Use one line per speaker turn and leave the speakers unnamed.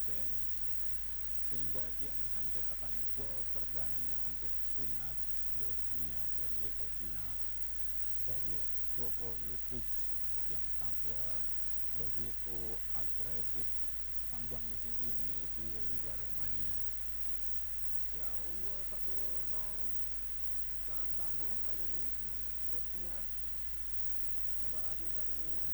sehingga dia bisa mencetakkan gol perbananya untuk timnas Bosnia Herzegovina dari Jovo Lukic yang tampil begitu agresif sepanjang musim ini di Liga Romania.
Ya, unggul 1-0 sang tamu kali ini Bosnia. Coba lagi kali ini